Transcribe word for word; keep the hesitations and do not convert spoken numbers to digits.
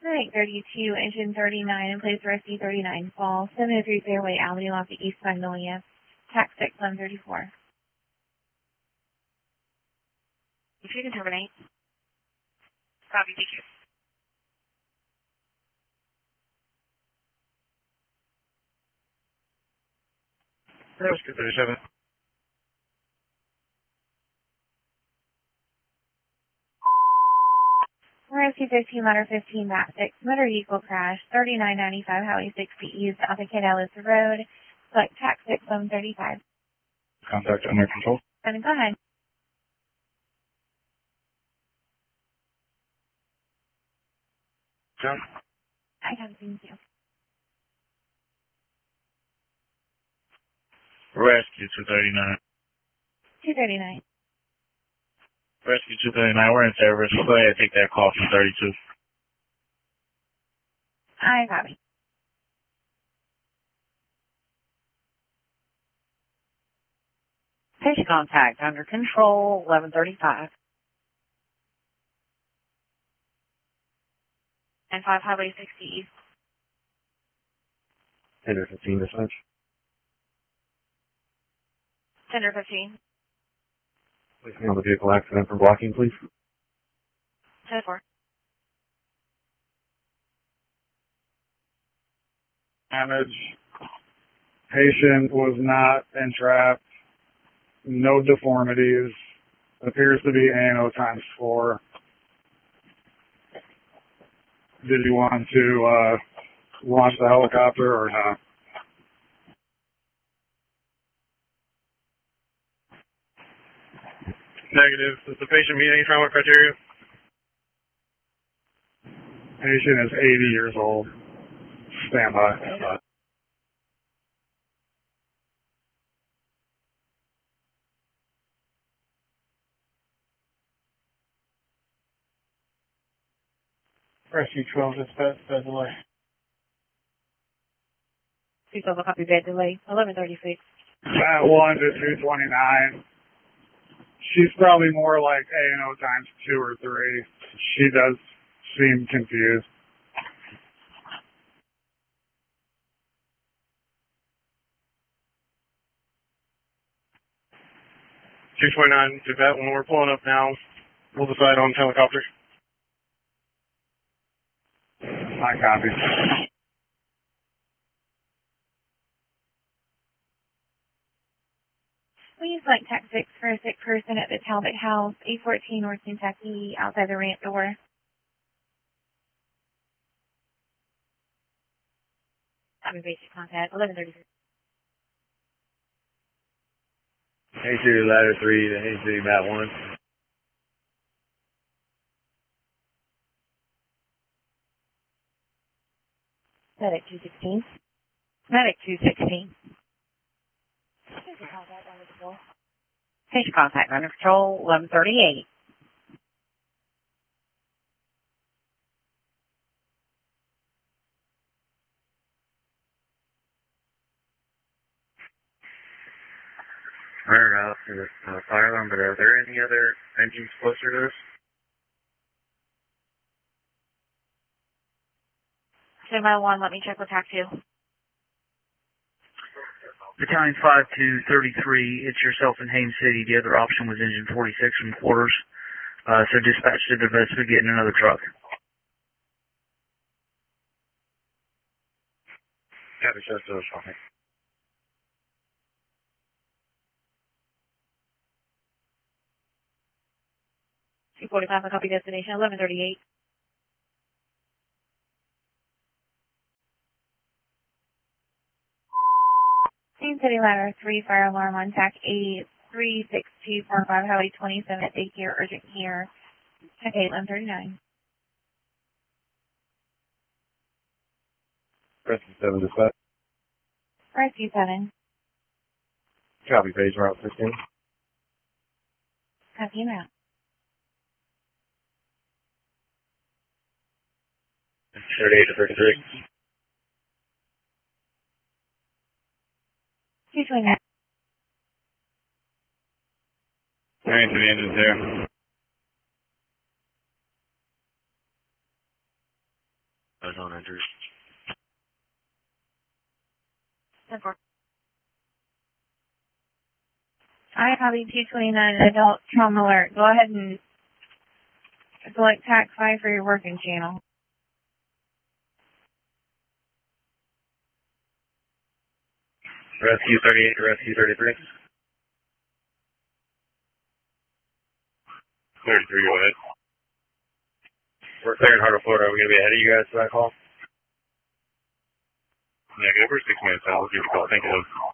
Medic thirty-two, engine thirty-nine, in place rescue thirty-nine, fall, seven oh three Fairway Avenue off the East Magnolia, tax six one thirty-four. If you can terminate. Copy, thank you. Rescue thirty-seven. Rescue fifteen, ladder fifteen, map six, motor vehicle crash, thirty-nine ninety-five, Highway sixty East, off of Cadalus Road, select tax six one thirty-five. Contact under control. And go ahead. John? I have seen you. Rescue two thirty-nine. two thirty-nine. Rescue two thirty-nine, we're in service. We'll go ahead and take that call from thirty-two. I copy. Patient contact under control, eleven thirty-five. And five Highway sixty East. Tender fifteen dispatch. Tender fifteen. Place me on the vehicle accident for blocking, please. ten four. Damage. Patient was not entrapped. No deformities. Appears to be A N O times four. Did you want to uh, launch the helicopter or not? Negative. Does the patient meet any trauma criteria? Patient is eighty years old. Stand by. Stand by. Rescue twelve dispatch, bed delay. Please over copy bed delay, eleven thirty-six. That one to two twenty-nine. She's probably more like A N O times two or three. She does seem confused. two twenty-nine, do that when we're pulling up now. We'll decide on helicopter. I copy. Please select tax six for a sick person at the Talbot House, eight fourteen North Kentucky, outside the ramp door. Copy basic contact, eleven thirty-six. Hey City Ladder three to Hey City Bat one. Medic two sixteen. Medic two sixteen. Patient contact under control. Patient contact under control, eleven thirty-eight. Fired out to the uh, fire alarm, but are there any other engines closer to this? Stand by one, let me check with tax two. Battalion five two thirty-three, it's yourself in Haines City. The other option was engine forty-six from quarters. Uh, so dispatch to the investigate in another truck. Copy, just those shopping. two forty-five, I copy destination, eleven thirty-eight. Haines City Ladder three, fire alarm on tack eight three six two four five, Highway twenty-seven, daycare, urgent care, tack eight eleven thirty-nine. Rescue seven dispatch. Rescue seven. Copy, page route fifteen. Copy him out. thirty-eight to thirty-three. two twenty-nine. Alright, the engine's there. phone enters. ten four. I copy two twenty-nine adult trauma alert. Go ahead and select TAC five for your working channel. Rescue thirty-eight to Rescue thirty-three. thirty-three, go ahead. We're clearing Heart of Florida. Are we going to be ahead of you guys for that call? Negative. We're six minutes out. We'll give you a call. Thank you.